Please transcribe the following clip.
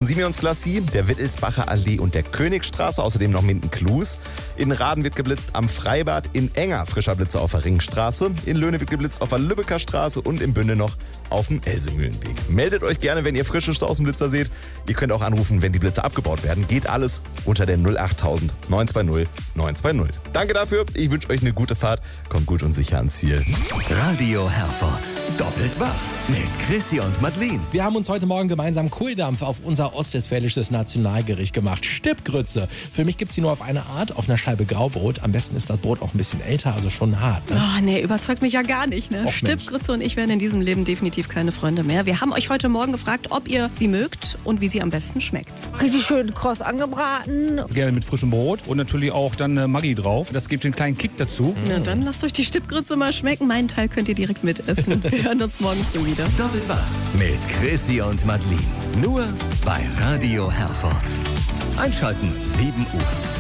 Simeonsklassie, der Wittelsbacher Allee und der Königstraße, außerdem noch Minden-Klus. In Raden wird geblitzt am Freibad, in Enger frischer Blitzer auf der Ringstraße, in Löhne wird geblitzt auf der Lübecker Straße und in Bünde noch auf dem Elsemühlenweg. Meldet euch gerne, wenn ihr frische Straßenblitzer seht. Ihr könnt auch anrufen, wenn die Blitzer abgebaut werden. Geht alles unter der 08000 920 920. Danke dafür, ich wünsche euch eine gute Fahrt. Kommt gut und sicher ans Ziel. Radio Herford. Doppelt wach mit Chrissy und Madeleine. Wir haben uns heute Morgen gemeinsam Kohldampf auf unser ostwestfälisches Nationalgericht gemacht. Stippgrütze. Für mich gibt es die nur auf eine Art, auf einer Scheibe Graubrot. Am besten ist das Brot auch ein bisschen älter, also schon hart. Ne? Oh, nee, überzeugt mich ja gar nicht. Ne? Stippgrütze und ich werden in diesem Leben definitiv keine Freunde mehr. Wir haben euch heute Morgen gefragt, ob ihr sie mögt und wie sie am besten schmeckt. Richtig schön kross angebraten. Gerne mit frischem Brot und natürlich auch dann Maggi drauf. Das gibt einen kleinen Kick dazu. Na dann lasst euch die Stippgrütze mal schmecken. Meinen Teil könnt ihr direkt mitessen. Wir hören uns morgen früh wieder. Doppelt wach mit Chrissy und Madeleine. Nur bei Radio Herford. Einschalten 7 Uhr.